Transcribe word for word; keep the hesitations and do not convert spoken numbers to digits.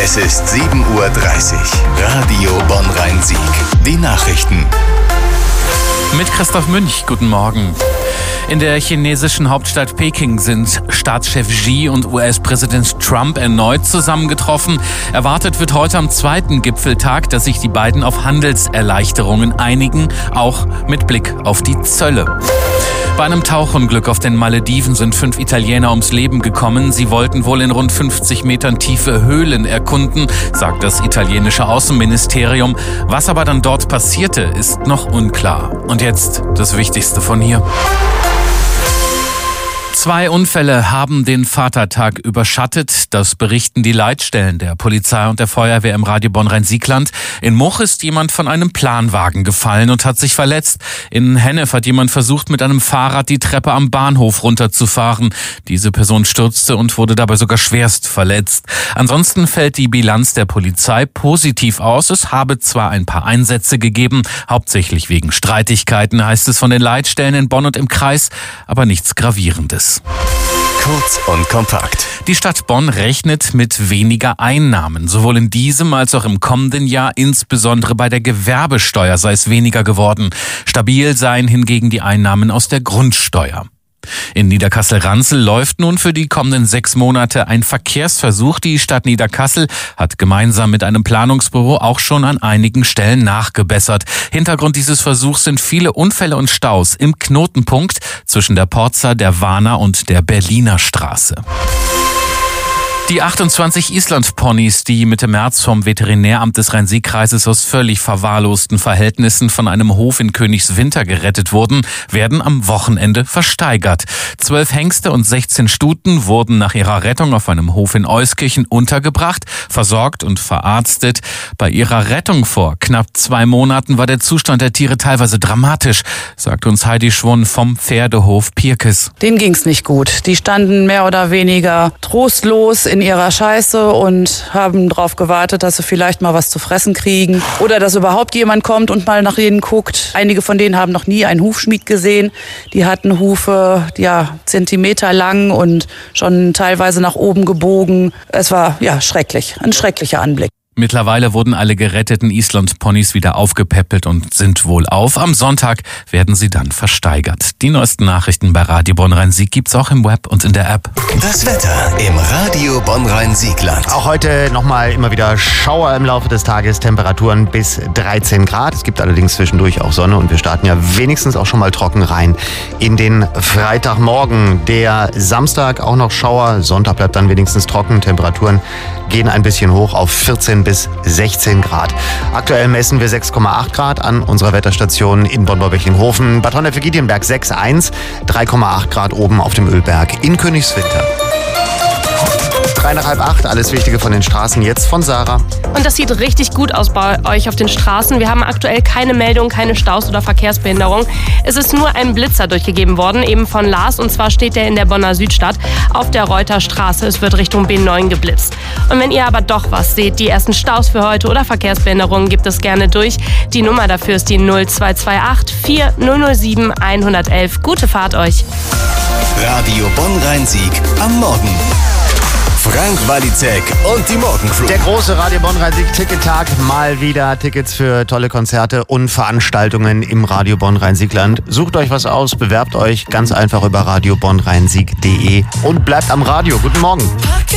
Es ist sieben Uhr dreißig. Radio Bonn-Rhein-Sieg. Die Nachrichten. Mit Christoph Münch, guten Morgen. In der chinesischen Hauptstadt Peking sind Staatschef Xi und U S-Präsident Trump erneut zusammengetroffen. Erwartet wird heute am zweiten Gipfeltag, dass sich die beiden auf Handelserleichterungen einigen, auch mit Blick auf die Zölle. Bei einem Tauchunglück auf den Malediven sind fünf Italiener ums Leben gekommen. Sie wollten wohl in rund fünfzig Metern tiefe Höhlen erkunden, sagt das italienische Außenministerium. Was aber dann dort passierte, ist noch unklar. Und jetzt das Wichtigste von hier. Zwei Unfälle haben den Vatertag überschattet. Das berichten die Leitstellen der Polizei und der Feuerwehr im Radio Bonn-Rhein-Sieg-Land. In Moch ist jemand von einem Planwagen gefallen und hat sich verletzt. In Hennef hat jemand versucht, mit einem Fahrrad die Treppe am Bahnhof runterzufahren. Diese Person stürzte und wurde dabei sogar schwerst verletzt. Ansonsten fällt die Bilanz der Polizei positiv aus. Es habe zwar ein paar Einsätze gegeben, hauptsächlich wegen Streitigkeiten, heißt es von den Leitstellen in Bonn und im Kreis, aber nichts Gravierendes. Kurz und kompakt. Die Stadt Bonn rechnet mit weniger Einnahmen. Sowohl in diesem als auch im kommenden Jahr, insbesondere bei der Gewerbesteuer, sei es weniger geworden. Stabil seien hingegen die Einnahmen aus der Grundsteuer. In Niederkassel-Ranzel läuft nun für die kommenden sechs Monate ein Verkehrsversuch. Die Stadt Niederkassel hat gemeinsam mit einem Planungsbüro auch schon an einigen Stellen nachgebessert. Hintergrund dieses Versuchs sind viele Unfälle und Staus im Knotenpunkt zwischen der Porzer, der Warner und der Berliner Straße. Die achtundzwanzig Island-Ponys, die Mitte März vom Veterinäramt des Rhein-Sieg-Kreises aus völlig verwahrlosten Verhältnissen von einem Hof in Königswinter gerettet wurden, werden am Wochenende versteigert. Zwölf Hengste und sechzehn Stuten wurden nach ihrer Rettung auf einem Hof in Euskirchen untergebracht, versorgt und verarztet. Bei ihrer Rettung vor knapp zwei Monaten war der Zustand der Tiere teilweise dramatisch, sagt uns Heidi Schwunn vom Pferdehof Pirkes. Denen ging's nicht gut. Die standen mehr oder weniger trostlos in ihrer Scheiße und haben darauf gewartet, dass sie vielleicht mal was zu fressen kriegen oder dass überhaupt jemand kommt und mal nach ihnen guckt. Einige von denen haben noch nie einen Hufschmied gesehen. Die hatten Hufe, ja, Zentimeter lang und schon teilweise nach oben gebogen. Es war, ja, schrecklich. Ein schrecklicher Anblick. Mittlerweile wurden alle geretteten Island-Ponys wieder aufgepäppelt und sind wohlauf. Am Sonntag werden sie dann versteigert. Die neuesten Nachrichten bei Radio Bonn-Rhein-Sieg gibt's auch im Web und in der App. Das Wetter im Radio Bonn-Rhein-Sieg-Land. Auch heute nochmal immer wieder Schauer im Laufe des Tages, Temperaturen bis dreizehn Grad. Es gibt allerdings zwischendurch auch Sonne und wir starten ja wenigstens auch schon mal trocken rein in den Freitagmorgen. Der Samstag auch noch Schauer, Sonntag bleibt dann wenigstens trocken. Temperaturen gehen ein bisschen hoch auf vierzehn bis sechzehn Grad. Aktuell messen wir sechs Komma acht Grad an unserer Wetterstation in Bonn-Borbeckling-Hofen. Bad Honnef-Giedienberg sechs Komma eins, drei Komma acht Grad oben auf dem Ölberg in Königswinter. Drei nach halb acht, alles Wichtige von den Straßen jetzt von Sarah. Und das sieht richtig gut aus bei euch auf den Straßen. Wir haben aktuell keine Meldung, keine Staus oder Verkehrsbehinderung. Es ist nur ein Blitzer durchgegeben worden, eben von Lars. Und zwar steht der in der Bonner Südstadt auf der Reuter Straße. Es wird Richtung B neun geblitzt. Und wenn ihr aber doch was seht, die ersten Staus für heute oder Verkehrsbehinderungen, gibt es gerne durch. Die Nummer dafür ist die null zwei zwei acht vier null null sieben eins eins eins. Gute Fahrt euch. Radio Bonn-Rhein-Sieg am Morgen. Frank Walizek und die Morgencrew. Der große Radio Bonn-Rhein-Sieg-Tickettag. Mal wieder Tickets für tolle Konzerte und Veranstaltungen im Radio Bonn-Rhein-Sieg-Land. Sucht euch was aus, bewerbt euch ganz einfach über radio bonn rhein sieg punkt de und bleibt am Radio. Guten Morgen.